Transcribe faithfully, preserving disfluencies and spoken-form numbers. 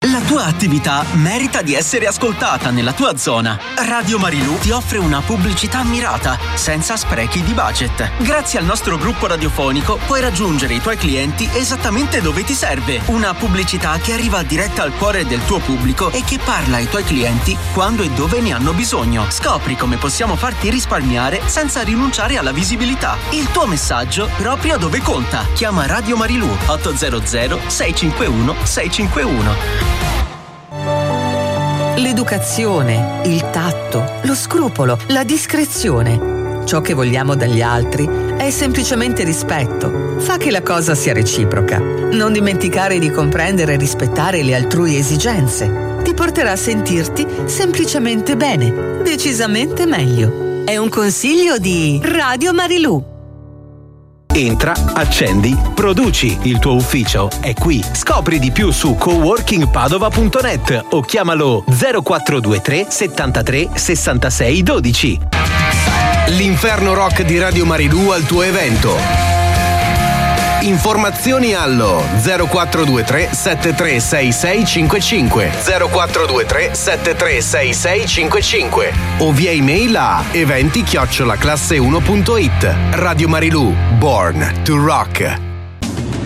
La tua attività merita di essere ascoltata nella tua zona. Radio Marilù ti offre una pubblicità mirata, senza sprechi di budget. Grazie al nostro gruppo radiofonico puoi raggiungere i tuoi clienti esattamente dove ti serve. Una pubblicità che arriva diretta al cuore del tuo pubblico e che parla ai tuoi clienti quando e dove ne hanno bisogno. Scopri come possiamo farti risparmiare senza rinunciare alla visibilità. Il tuo messaggio proprio dove conta. Chiama Radio Marilù otto zero zero sei cinque uno sei cinque uno. L'educazione, il tatto, lo scrupolo, la discrezione. Ciò che vogliamo dagli altri è semplicemente rispetto. Fa che la cosa sia reciproca. Non dimenticare di comprendere e rispettare le altrui esigenze. Ti porterà a sentirti semplicemente bene, decisamente meglio. È un consiglio di Radio Marilù. Entra, accendi, produci. Il tuo ufficio è qui. Scopri di più su coworking padova punto net o chiamalo zero quattro due tre settantatré sessantasei dodici. L'Inferno Rock di Radio Marilù al tuo evento. Informazioni allo zero quattro due tre sette tre sei sei cinque cinque zero quattro due tre sette tre sei sei cinque cinque o via email a eventi chiocciola classe uno punto it. Radio Marilù, born to rock.